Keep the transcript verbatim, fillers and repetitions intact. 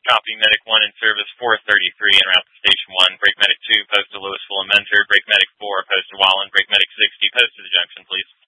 Copy, Medic one in service four thirty-three en route to Station one. Brake Medic two, post to Louisville and Mentor. Brake Medic four, post to Wallen. Brake Medic sixty, post to the junction, please.